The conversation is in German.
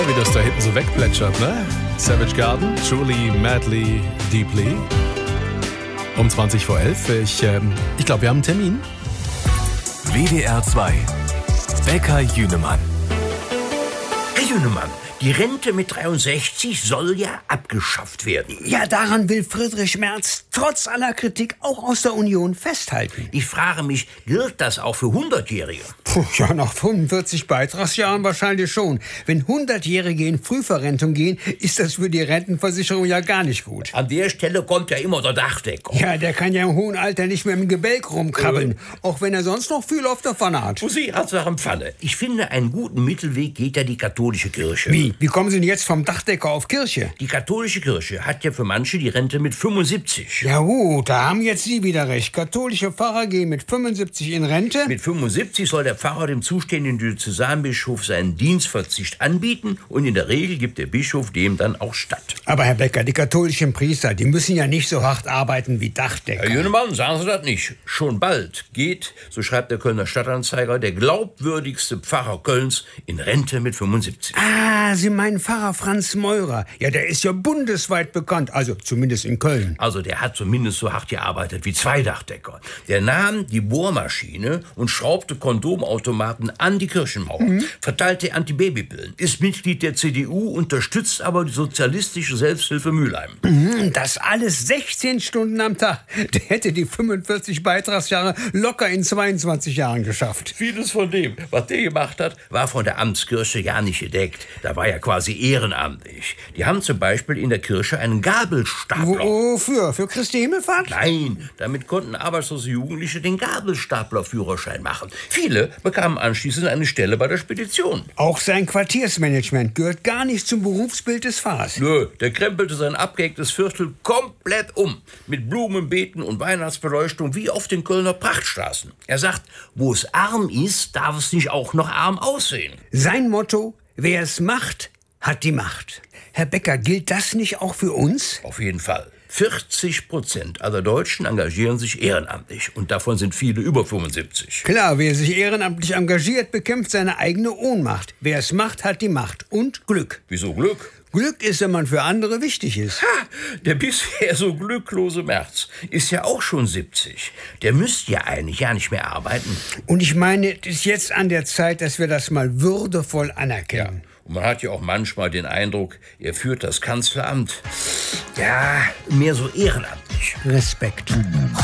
wie das da hinten so wegplätschert, ne? Savage Garden, Truly, Madly, Deeply. Um 11:20. Ich glaube, wir haben einen Termin. WDR 2. Bäcker Jünemann. Herr Jünemann, die Rente mit 63 soll ja abgeschafft werden. Ja, daran will Friedrich Merz trotz aller Kritik auch aus der Union festhalten. Ich frage mich, gilt das auch für 100-Jährige? Ja, nach 45 Beitragsjahren wahrscheinlich schon. Wenn 100-Jährige in Frühverrentung gehen, ist das für die Rentenversicherung ja gar nicht gut. An der Stelle kommt ja immer der Dachdecker. Ja, der kann ja im hohen Alter nicht mehr im Gebälk rumkrabbeln, auch wenn er sonst noch viel auf der Pfanne hat. Sie hat Sachen Pfanne. Ich finde, einen guten Mittelweg geht ja die katholische Kirche. Wie kommen Sie denn jetzt vom Dachdecker auf Kirche? Die katholische Kirche hat ja für manche die Rente mit 75. Ja gut, da haben jetzt Sie wieder recht. Katholische Pfarrer gehen mit 75 in Rente. Mit 75 soll der Pfarrer dem zuständigen Diözesanbischof seinen Dienstverzicht anbieten und in der Regel gibt der Bischof dem dann auch statt. Aber Herr Becker, die katholischen Priester, die müssen ja nicht so hart arbeiten wie Dachdecker. Herr Jünemann, sagen Sie das nicht. Schon bald geht, so schreibt der Kölner Stadtanzeiger, der glaubwürdigste Pfarrer Kölns in Rente mit 75. Ah, Sie meinen Pfarrer Franz Meurer. Ja, der ist ja bundesweit bekannt, also zumindest in Köln. Also der hat zumindest so hart gearbeitet wie zwei Dachdecker. Der nahm die Bohrmaschine und schraubte Kondomautomaten an die Kirchenmauer, verteilte Antibabypillen, ist Mitglied der CDU, unterstützt aber die sozialistische Selbsthilfe Mülheim. Das alles 16 Stunden am Tag. Der hätte die 45 Beitragsjahre locker in 22 Jahren geschafft. Vieles von dem, was der gemacht hat, war von der Amtskirche ja nicht gedeckt. Da war ja quasi ehrenamtlich. Die haben zum Beispiel in der Kirche einen Gabelstapler. Wofür? Für Christi Himmelfahrt? Nein, damit konnten arbeitslose Jugendliche den Gabelstaplerführerschein machen. Viele bekamen anschließend eine Stelle bei der Spedition. Auch sein Quartiersmanagement gehört gar nicht zum Berufsbild des Pfarrers. Nö, der krempelte sein abgeecktes Viertel komplett um. Mit Blumenbeeten und Weihnachtsbeleuchtung wie auf den Kölner Prachtstraßen. Er sagt, wo es arm ist, darf es nicht auch noch arm aussehen. Sein Motto, wer es macht, hat die Macht. Herr Becker, gilt das nicht auch für uns? Auf jeden Fall. 40% aller Deutschen engagieren sich ehrenamtlich. Und davon sind viele über 75. Klar, wer sich ehrenamtlich engagiert, bekämpft seine eigene Ohnmacht. Wer es macht, hat die Macht. Und Glück. Wieso Glück? Glück ist, wenn man für andere wichtig ist. Ha, der bisher so glücklose Merz ist ja auch schon 70. Der müsste ja eigentlich ja nicht mehr arbeiten. Und ich meine, es ist jetzt an der Zeit, dass wir das mal würdevoll anerkennen. Ja. Und man hat ja auch manchmal den Eindruck, er führt das Kanzleramt, ja, mehr so ehrenamtlich. Respekt.